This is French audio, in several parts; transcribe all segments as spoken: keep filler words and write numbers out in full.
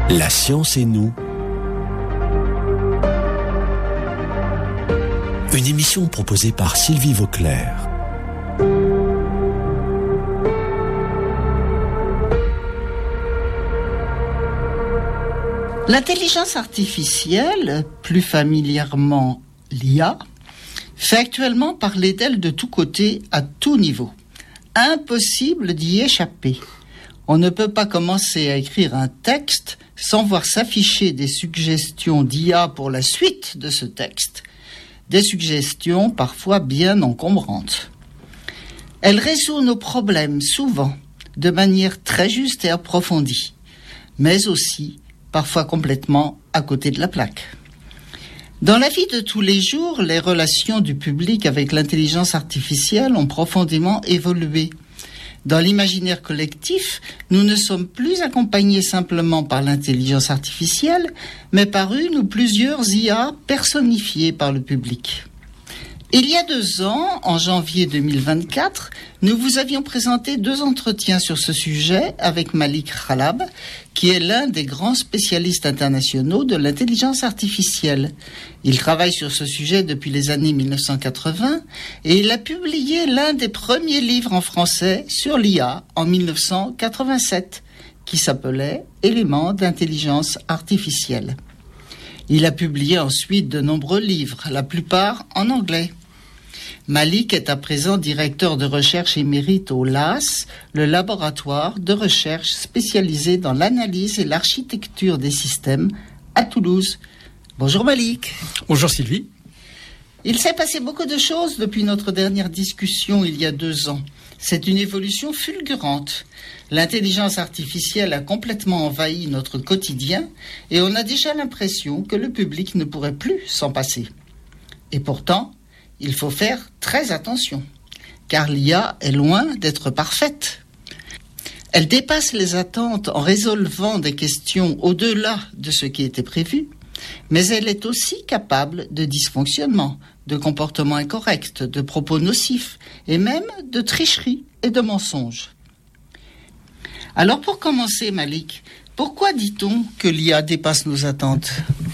La science et nous. Une émission proposée par Sylvie Vauclair. L'intelligence artificielle, plus familièrement l'I A, fait actuellement parler d'elle de tous côtés, à tout niveau. Impossible d'y échapper. On ne peut pas commencer à écrire un texte sans voir s'afficher des suggestions d'I A pour la suite de ce texte. Des suggestions parfois bien encombrantes. Elle résout nos problèmes souvent de manière très juste et approfondie, mais aussi parfois complètement à côté de la plaque. Dans la vie de tous les jours, les relations du public avec l'intelligence artificielle ont profondément évolué. Dans l'imaginaire collectif, nous ne sommes plus accompagnés simplement par l'intelligence artificielle, mais par une ou plusieurs I A personnifiées par le public. Il y a deux ans, en janvier deux mille vingt-quatre, nous vous avions présenté deux entretiens sur ce sujet avec Malik Khalab, qui est l'un des grands spécialistes internationaux de l'intelligence artificielle. Il travaille sur ce sujet depuis les années mille neuf cent quatre-vingts et il a publié l'un des premiers livres en français sur l'I A en mille neuf cent quatre-vingt-sept, qui s'appelait « Éléments d'intelligence artificielle ». Il a publié ensuite de nombreux livres, la plupart en anglais. Malik est à présent directeur de recherche émérite au L A S, le laboratoire de recherche spécialisé dans l'analyse et l'architecture des systèmes à Toulouse. Bonjour Malik. Bonjour Sylvie. Il s'est passé beaucoup de choses depuis notre dernière discussion il y a deux ans. C'est une évolution fulgurante. L'intelligence artificielle a complètement envahi notre quotidien et on a déjà l'impression que le public ne pourrait plus s'en passer. Et pourtant, il faut faire très attention, car l'I A est loin d'être parfaite. Elle dépasse les attentes en résolvant des questions au-delà de ce qui était prévu, mais elle est aussi capable de dysfonctionnements, de comportements incorrects, de propos nocifs, et même de tricheries et de mensonges. Alors pour commencer, Malik, pourquoi dit-on que l'I A dépasse nos attentes ?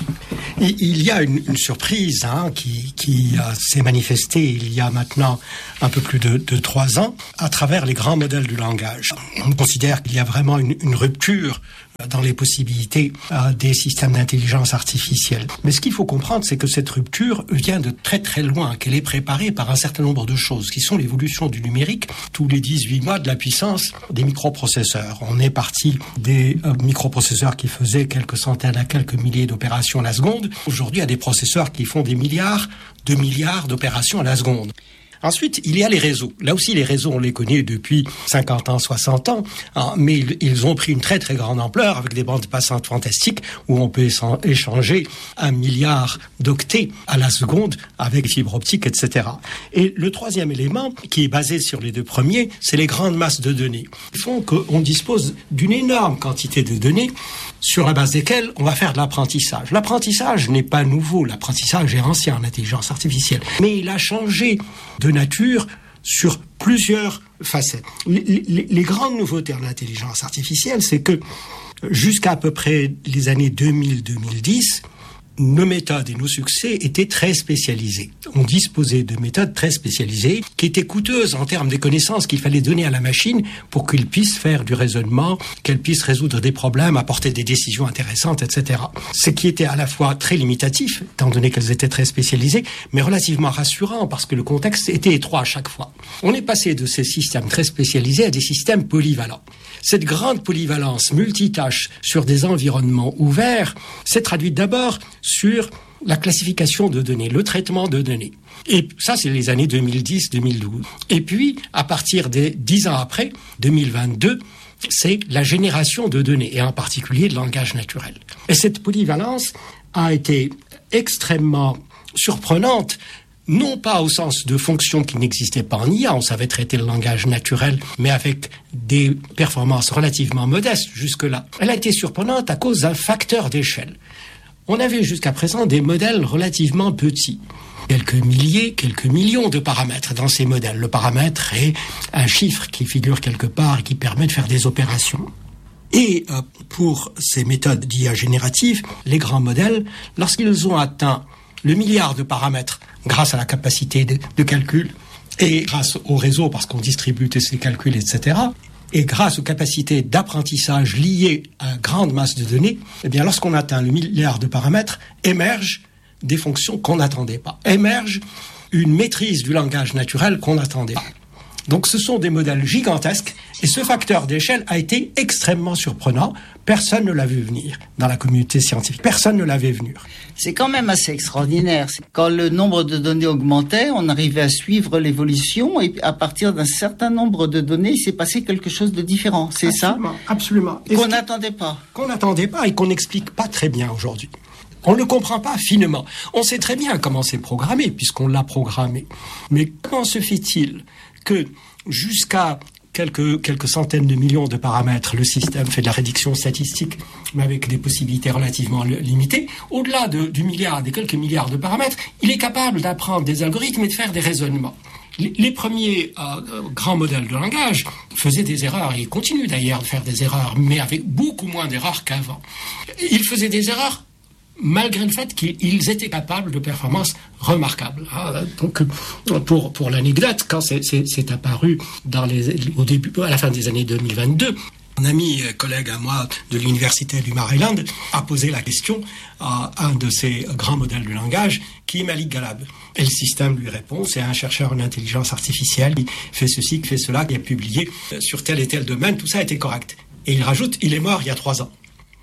Il y a une, une surprise hein, qui, qui euh, s'est manifestée il y a maintenant un peu plus de, de trois ans à travers les grands modèles du langage. On considère qu'il y a vraiment une, une rupture dans les possibilités euh, des systèmes d'intelligence artificielle. Mais ce qu'il faut comprendre, c'est que cette rupture vient de très très loin, qu'elle est préparée par un certain nombre de choses, qui sont l'évolution du numérique, tous les dix-huit mois de la puissance des microprocesseurs. On est parti des euh, microprocesseurs qui faisaient quelques centaines à quelques milliers d'opérations à la seconde. Aujourd'hui, il y a des processeurs qui font des milliards de milliards d'opérations à la seconde. Ensuite, il y a les réseaux. Là aussi, les réseaux, on les connaît depuis cinquante ans, soixante ans, hein, mais ils, ils ont pris une très très grande ampleur avec des bandes passantes fantastiques où on peut échanger un milliard d'octets à la seconde avec des fibres optiques, et cetera. Et le troisième élément, qui est basé sur les deux premiers, c'est les grandes masses de données. Ils font qu'on dispose d'une énorme quantité de données sur la base desquelles on va faire de l'apprentissage. L'apprentissage n'est pas nouveau, l'apprentissage est ancien en intelligence artificielle, mais il a changé de nature sur plusieurs facettes. Les, les, les grandes nouveautés en intelligence artificielle, c'est que jusqu'à à peu près les années deux mille à deux mille dix, nos méthodes et nos succès étaient très spécialisés. On disposait de méthodes très spécialisées qui étaient coûteuses en termes des connaissances qu'il fallait donner à la machine pour qu'elle puisse faire du raisonnement, qu'elle puisse résoudre des problèmes, apporter des décisions intéressantes, et cetera. Ce qui était à la fois très limitatif, étant donné qu'elles étaient très spécialisées, mais relativement rassurant parce que le contexte était étroit à chaque fois. On est passé de ces systèmes très spécialisés à des systèmes polyvalents. Cette grande polyvalence multitâche sur des environnements ouverts s'est traduite d'abord sur la classification de données, le traitement de données. Et ça, c'est les années deux mille dix à deux mille douze. Et puis, à partir des dix ans après, deux mille vingt-deux, c'est la génération de données, et en particulier de langage naturel. Et cette polyvalence a été extrêmement surprenante, non pas au sens de fonctions qui n'existaient pas en I A, on savait traiter le langage naturel, mais avec des performances relativement modestes jusque-là. Elle a été surprenante à cause d'un facteur d'échelle. On avait jusqu'à présent des modèles relativement petits. Quelques milliers, quelques millions de paramètres dans ces modèles. Le paramètre est un chiffre qui figure quelque part et qui permet de faire des opérations. Et euh, pour ces méthodes d'I A générative, les grands modèles, lorsqu'ils ont atteint le milliard de paramètres grâce à la capacité de, de calcul et grâce au réseau parce qu'on distribue tous ces calculs, et cetera, et grâce aux capacités d'apprentissage liées à une grande masse de données, eh bien, lorsqu'on atteint le milliard de paramètres, émergent des fonctions qu'on n'attendait pas. Émerge une maîtrise du langage naturel qu'on n'attendait pas. Donc ce sont des modèles gigantesques et ce facteur d'échelle a été extrêmement surprenant. Personne ne l'a vu venir dans la communauté scientifique. Personne ne l'avait vu venir. C'est quand même assez extraordinaire. Quand le nombre de données augmentait, on arrivait à suivre l'évolution et à partir d'un certain nombre de données, il s'est passé quelque chose de différent. C'est absolument, ça Absolument. Et qu'on n'attendait pas. Qu'on n'attendait pas et qu'on n'explique pas très bien aujourd'hui. On ne le comprend pas finement. On sait très bien comment c'est programmé puisqu'on l'a programmé. Mais comment se fait-il que jusqu'à quelques, quelques centaines de millions de paramètres, le système fait de la prédiction statistique, mais avec des possibilités relativement limitées. Au-delà de, du milliard, des quelques milliards de paramètres, il est capable d'apprendre des algorithmes et de faire des raisonnements. Les, les premiers euh, grands modèles de langage faisaient des erreurs, et ils continuent d'ailleurs de faire des erreurs, mais avec beaucoup moins d'erreurs qu'avant. Ils faisaient des erreurs malgré le fait qu'ils étaient capables de performances remarquables. Ah, donc, pour, pour l'anecdote, quand c'est, c'est, c'est apparu dans les, au début, à la fin des années deux mille vingt-deux, mon ami, collègue à moi de l'université du Maryland a posé la question à un de ces grands modèles de langage, qui est Malik Galab. Et le système lui répond, c'est un chercheur en intelligence artificielle, qui fait ceci, qui fait cela, qui a publié sur tel et tel domaine, tout ça a été correct. Et il rajoute, il est mort il y a trois ans.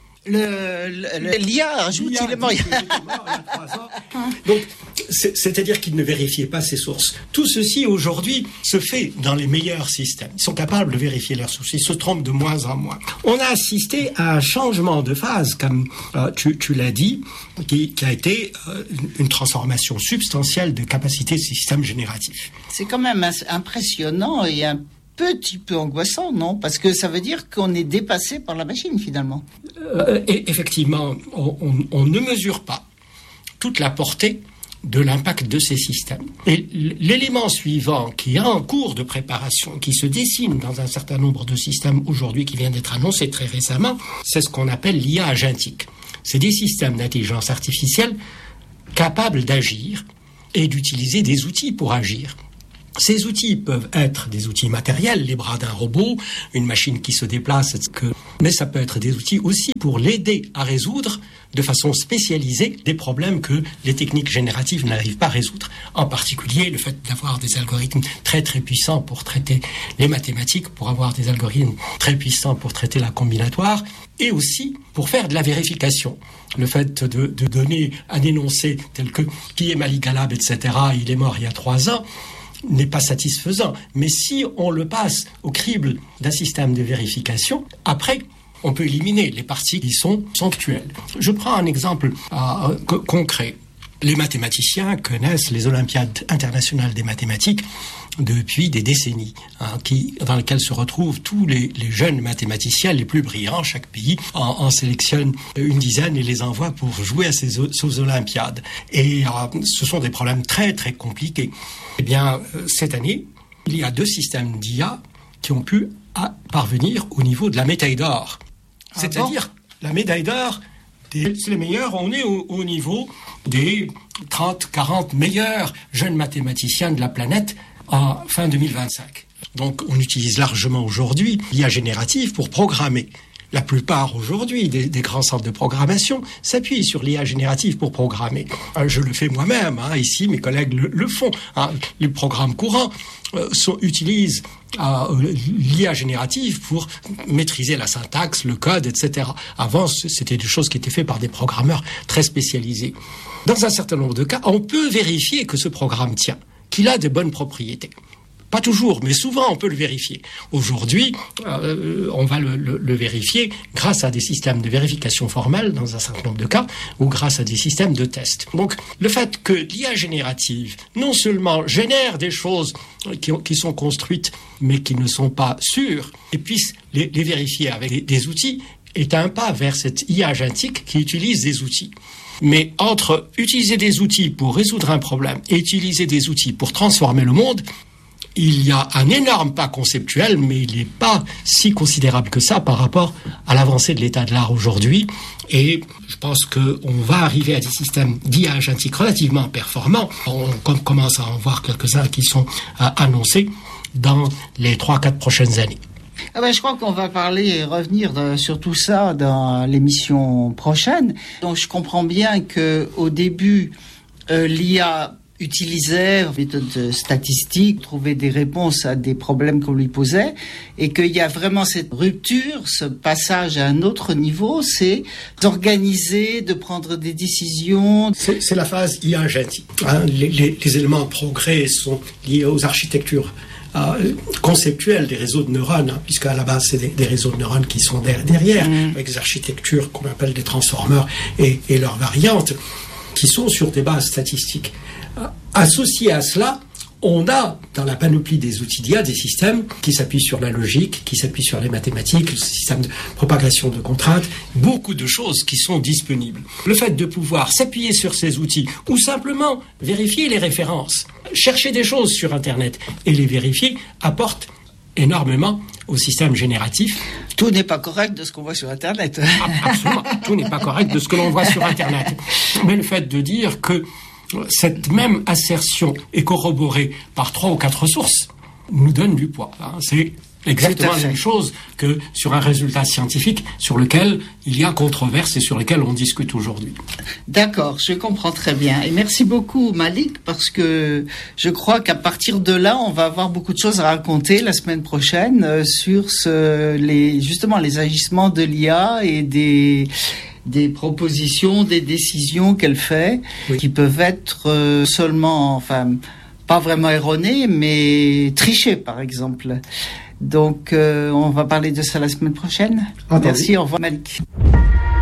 Le, le, l'I A ajoute, il est mort il y a trois ans. Donc, c'est, c'est-à-dire qu'il ne vérifiait pas ses sources. Tout ceci, aujourd'hui, se fait dans les meilleurs systèmes. Ils sont capables de vérifier leurs sources. Ils se trompent de moins en moins. On a assisté à un changement de phase, comme euh, tu, tu l'as dit, qui, qui a été euh, une, une transformation substantielle de capacité de système génératif. C'est quand même impressionnant et un petit peu angoissant, non? Parce que ça veut dire qu'on est dépassé par la machine, finalement. Euh, et effectivement, on, on, on ne mesure pas toute la portée de l'impact de ces systèmes. Et l'élément suivant qui est en cours de préparation, qui se dessine dans un certain nombre de systèmes aujourd'hui, qui vient d'être annoncé très récemment, c'est ce qu'on appelle l'I A agentique. C'est des systèmes d'intelligence artificielle capables d'agir et d'utiliser des outils pour agir. Ces outils peuvent être des outils matériels, les bras d'un robot, une machine qui se déplace, mais ça peut être des outils aussi pour l'aider à résoudre de façon spécialisée des problèmes que les techniques génératives n'arrivent pas à résoudre. En particulier, le fait d'avoir des algorithmes très très puissants pour traiter les mathématiques, pour avoir des algorithmes très puissants pour traiter la combinatoire, et aussi pour faire de la vérification. Le fait de, de donner un énoncé tel que « qui est Malik Galab », et cetera, il est mort il y a trois ans, n'est pas satisfaisant. Mais si on le passe au crible d'un système de vérification, après, on peut éliminer les parties qui sont sanctuelles. Je prends un exemple euh, concret. Les mathématiciens connaissent les Olympiades internationales des mathématiques depuis des décennies, hein, qui, dans lesquelles se retrouvent tous les, les jeunes mathématiciens les plus brillants. Chaque pays en, en sélectionne une dizaine et les envoie pour jouer à ces, ces Olympiades. Et euh, ce sont des problèmes très très compliqués. Eh bien, euh, cette année, il y a deux systèmes d'I A qui ont pu à parvenir au niveau de la médaille d'or. Ah C'est-à-dire, bon la médaille d'or, des, c'est les meilleurs, on est au, au niveau des trente à quarante meilleurs jeunes mathématiciens de la planète en fin deux mille vingt-cinq. Donc, on utilise largement aujourd'hui l'I A générative pour programmer. La plupart aujourd'hui des, des grands centres de programmation s'appuient sur l'I A générative pour programmer. Euh, je le fais moi-même, hein, ici mes collègues le, le font. Hein. Les programmes courants euh, sont, utilisent euh, l'I A générative pour maîtriser la syntaxe, le code, et cetera. Avant, c'était des choses qui étaient faites par des programmeurs très spécialisés. Dans un certain nombre de cas, on peut vérifier que ce programme tient, qu'il a de bonnes propriétés. Pas toujours, mais souvent on peut le vérifier. Aujourd'hui, euh, on va le, le, le vérifier grâce à des systèmes de vérification formelle dans un certain nombre de cas, ou grâce à des systèmes de test. Donc, le fait que l'I A générative non seulement génère des choses qui, ont, qui sont construites, mais qui ne sont pas sûres, et puisse les, les vérifier avec des, des outils, est un pas vers cette I A agentique qui utilise des outils. Mais entre utiliser des outils pour résoudre un problème et utiliser des outils pour transformer le monde, il y a un énorme pas conceptuel, mais il n'est pas si considérable que ça par rapport à l'avancée de l'état de l'art aujourd'hui. Et je pense qu'on va arriver à des systèmes d'I A agentique relativement performants. On commence à en voir quelques-uns qui sont euh, annoncés dans les trois quatre prochaines années. Ah ben, je crois qu'on va parler et revenir de, sur tout ça dans l'émission prochaine. Donc je comprends bien qu'au début, euh, l'I A utilisait méthode statistique, trouvait des réponses à des problèmes qu'on lui posait, et qu'il y a vraiment cette rupture, ce passage à un autre niveau, c'est d'organiser, de prendre des décisions. C'est, c'est la phase I A agentique. Hein, les, les, les éléments de progrès sont liés aux architectures euh, conceptuelles des réseaux de neurones, hein, puisqu'à la base c'est des, des réseaux de neurones qui sont derrière, mmh. avec des architectures qu'on appelle des transformers et, et leurs variantes, qui sont sur des bases statistiques. Associé à cela, on a dans la panoplie des outils d'I A des systèmes qui s'appuient sur la logique, qui s'appuient sur les mathématiques, le système de propagation de contraintes, beaucoup de choses qui sont disponibles. Le fait de pouvoir s'appuyer sur ces outils ou simplement vérifier les références, chercher des choses sur Internet et les vérifier apporte énormément au système génératif. Tout n'est pas correct de ce qu'on voit sur Internet. Absolument, tout n'est pas correct de ce que l'on voit sur Internet. Mais le fait de dire que cette même assertion est corroborée par trois ou quatre sources nous donne du poids. Hein. C'est exactement la même chose que sur un résultat scientifique sur lequel il y a controverse et sur lequel on discute aujourd'hui. D'accord, je comprends très bien. Et merci beaucoup Malik, parce que je crois qu'à partir de là, on va avoir beaucoup de choses à raconter la semaine prochaine euh, sur ce, les, justement les agissements de l'I A et des... des propositions, des décisions qu'elle fait, oui. qui peuvent être euh, seulement, enfin, pas vraiment erronées, mais trichées, par exemple. Donc, euh, on va parler de ça la semaine prochaine. Entendu. Merci, au revoir Malik.